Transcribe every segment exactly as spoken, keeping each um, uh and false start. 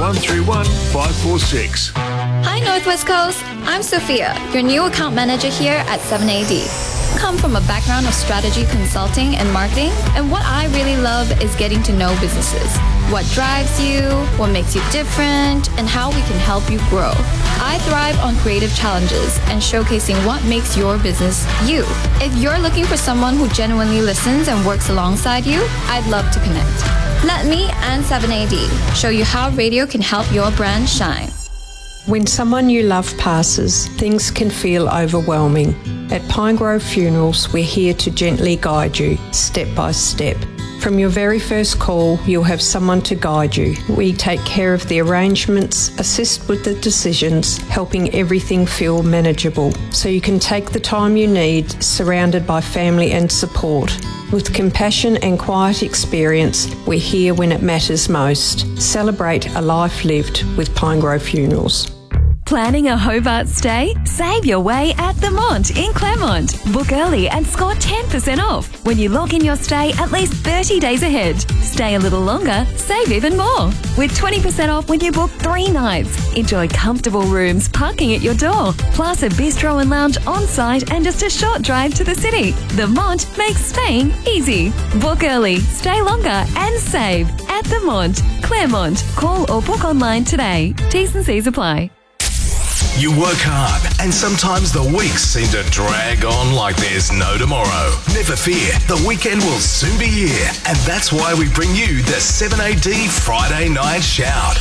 one three one, five four six. Hi Northwest Coast, I'm Sophia, your new account manager here at seven A D. Come from a background of strategy consulting and marketing, and what I really love is getting to know businesses. What drives you, what makes you different, and how we can help you grow. I thrive on creative challenges and showcasing what makes your business you. If you're looking for someone who genuinely listens and works alongside you, I'd love to connect. Let me and seven A D show you how radio can help your brand shine. When someone you love passes, things can feel overwhelming. At Pinegrove Funerals, we're here to gently guide you, step by step. From your very first call, you'll have someone to guide you. We take care of the arrangements, assist with the decisions, helping everything feel manageable, so you can take the time you need, surrounded by family and support. With compassion and quiet experience, we're here when it matters most. Celebrate a life lived with Pinegrove Funerals. Planning a Hobart stay? Save your way at The Mont in Claremont. Book early and score ten percent off when you log in your stay at least thirty days ahead. Stay a little longer, save even more. With twenty percent off when you book three nights. Enjoy comfortable rooms, parking at your door, plus a bistro and lounge on site and just a short drive to the city. The Mont makes Spain easy. Book early, stay longer and save at The Mont, Claremont. Call or book online today. T's and C's apply. You work hard, and sometimes the weeks seem to drag on like there's no tomorrow. Never fear, the weekend will soon be here, and that's why we bring you the seven A D Friday Night Shout.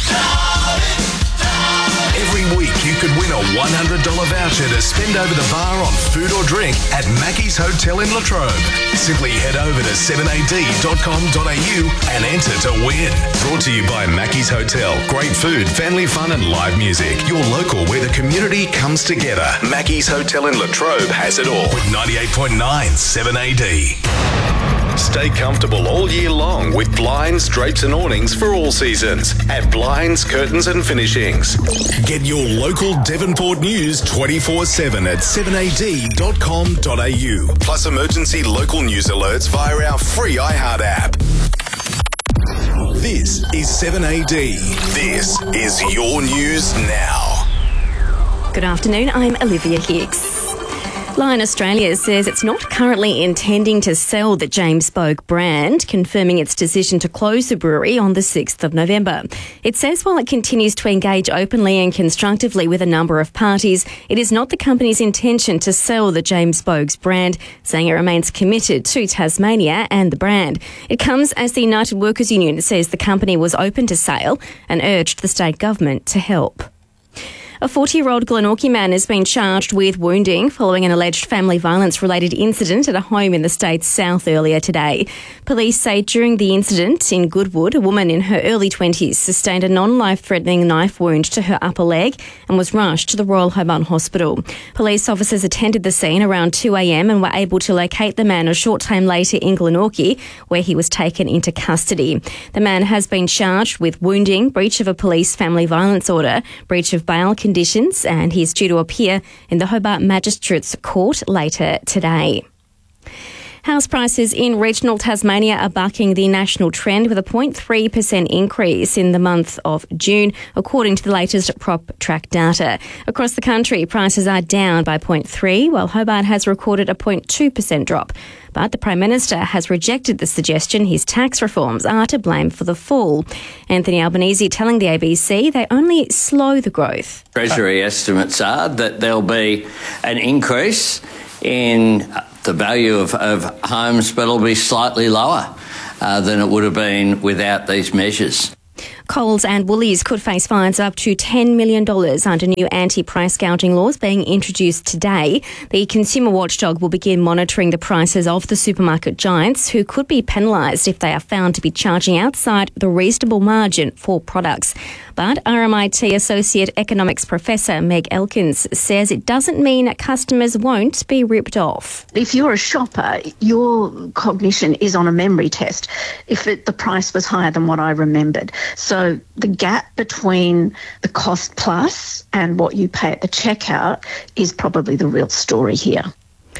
Every week you could win a one hundred dollars voucher to spend over the bar on food or drink at Mackey's Hotel in Latrobe. Simply head over to seven a d dot com dot a u and enter to win. Brought to you by Mackey's Hotel. Great food, family fun and live music. Your local where the community comes together. Mackey's Hotel in Latrobe has it all with ninety-eight point nine seven A D. Stay comfortable all year long with blinds, drapes and awnings for all seasons at Blinds, Curtains and Finishings. Get your local Devonport news twenty-four seven at seven a d dot com dot a u. Plus emergency local news alerts via our free iHeart app. This is seven A D. This is your news now. Good afternoon, I'm Olivia Hicks. Lion Australia says it's not currently intending to sell the James Bogue brand, confirming its decision to close the brewery on the sixth of November. It says while it continues to engage openly and constructively with a number of parties, it is not the company's intention to sell the James Bogue's brand, saying it remains committed to Tasmania and the brand. It comes as the United Workers Union says the company was open to sale and urged the state government to help. A forty-year-old Glenorchy man has been charged with wounding following an alleged family violence-related incident at a home in the state's south earlier today. Police say during the incident in Goodwood, a woman in her early twenties sustained a non-life-threatening knife wound to her upper leg and was rushed to the Royal Hobart Hospital. Police officers attended the scene around two a m and were able to locate the man a short time later in Glenorchy, where he was taken into custody. The man has been charged with wounding, breach of a police family violence order, breach of bail conditions, and he is due to appear in the Hobart Magistrates Court later today. House prices in regional Tasmania are bucking the national trend with a zero point three percent increase in the month of June, according to the latest PropTrack data. Across the country, prices are down by zero point three, while Hobart has recorded a zero point two percent drop. But the Prime Minister has rejected the suggestion his tax reforms are to blame for the fall. Anthony Albanese telling the A B C they only slow the growth. Treasury estimates are that there'll be an increase in the value of, of homes, but it'll be slightly lower uh, than it would have been without these measures. Coles and Woolies could face fines of up to ten million dollars under new anti-price gouging laws being introduced today. The Consumer Watchdog will begin monitoring the prices of the supermarket giants, who could be penalised if they are found to be charging outside the reasonable margin for products. But R M I T Associate Economics Professor Meg Elkins says it doesn't mean customers won't be ripped off. If you're a shopper, your cognition is on a memory test if it, the price was higher than what I remembered. So the gap between the cost plus and what you pay at the checkout is probably the real story here.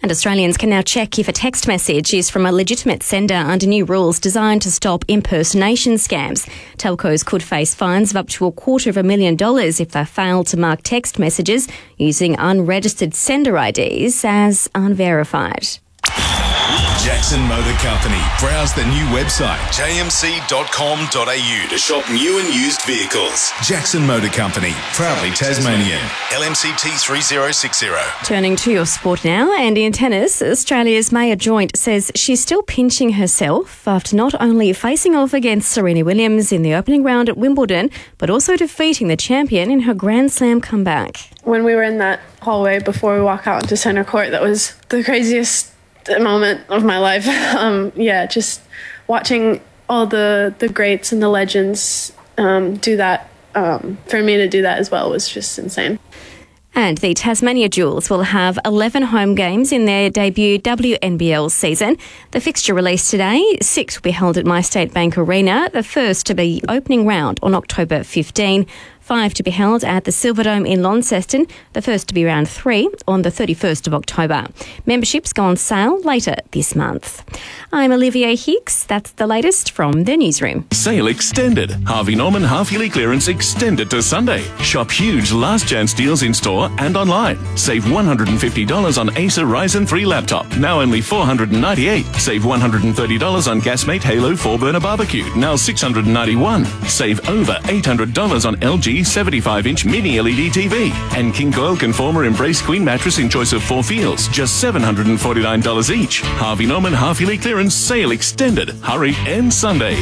And Australians can now check if a text message is from a legitimate sender under new rules designed to stop impersonation scams. Telcos could face fines of up to a quarter of a million dollars if they fail to mark text messages using unregistered sender I Ds as unverified. Jackson Motor Company. Browse the new website, j m c dot com dot a u, to shop new and used vehicles. Jackson Motor Company, proudly Tasmanian. L M C T three zero six zero. Turning to your sport now, and in tennis, Australia's Maya Joint says she's still pinching herself after not only facing off against Serena Williams in the opening round at Wimbledon, but also defeating the champion in her Grand Slam comeback. When we were in that hallway before we walk out into centre court, that was the craziest moment of my life. Um, yeah, just watching all the, the greats and the legends um, do that, um, for me to do that as well was just insane. And the Tasmania Jewels will have eleven home games in their debut W N B L season. The fixture released today, six will be held at MyState Bank Arena, the first to be opening round on October fifteenth. Five to be held at the Silverdome in Launceston, the first to be round three on the thirty-first of October. Memberships go on sale later this month. I'm Olivia Hicks. That's the latest from the newsroom. Sale extended. Harvey Norman half-yearly clearance extended to Sunday. Shop huge last chance deals in store and online. Save one hundred fifty dollars on Acer Ryzen three laptop, now only four hundred ninety-eight dollars. Save one hundred thirty dollars on Gasmate Halo four burner barbecue, now six hundred ninety-one dollars. Save over eight hundred dollars on L G seventy-five inch mini L E D T V. And King Coil Conformer Embrace Queen mattress in choice of four feels, just seven hundred forty-nine dollars each. Harvey Norman half-yearly clearance sale extended. Hurry, end Sunday.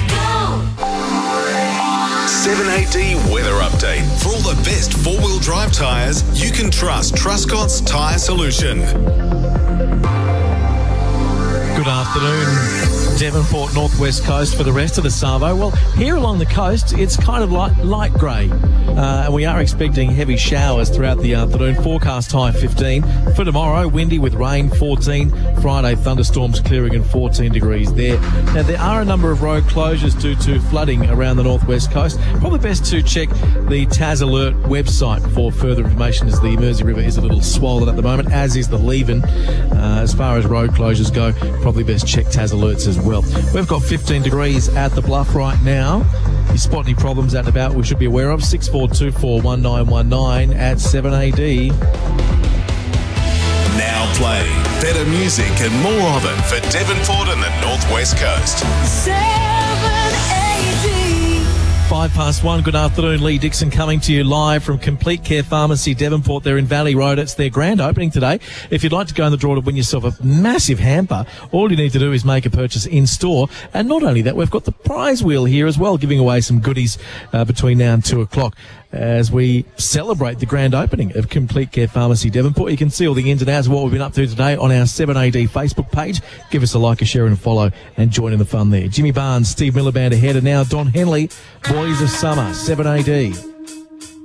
seven A D weather update. For all the best four-wheel drive tyres, you can trust Truscott's Tyre Solution. Good afternoon. Devonport, northwest coast for the rest of the Savo. Well, here along the coast, it's kind of light, light grey. Uh, and we are expecting heavy showers throughout the afternoon. Forecast high fifteen. For tomorrow, windy with rain, fourteen. Friday, thunderstorms clearing and fourteen degrees there. Now, there are a number of road closures due to flooding around the northwest coast. Probably best to check the Tas Alert website for further information, as the Mersey River is a little swollen at the moment, as is the Leven. Uh, as far as road closures go, probably best check Tas Alerts as well. We've got fifteen degrees at the Bluff right now. If you spot any problems out and about we should be aware of, six four two four, one nine one nine at seven A D. Now playing better music and more of it for Devonport and the Northwest Coast. seven A D. Five past one. Good afternoon. Lee Dixon coming to you live from Complete Care Pharmacy, Devonport. They're in Valley Road. It's their grand opening today. If you'd like to go in the draw to win yourself a massive hamper, all you need to do is make a purchase in store. And not only that, we've got the prize wheel here as well, giving away some goodies uh, between now and two o'clock. As we celebrate the grand opening of Complete Care Pharmacy Devonport. You can see all the ins and outs of what we've been up to today on our seven A D Facebook page. Give us a like, a share and a follow and join in the fun there. Jimmy Barnes, Steve Miller Band ahead, and now Don Henley, Boys of Summer, seven A D.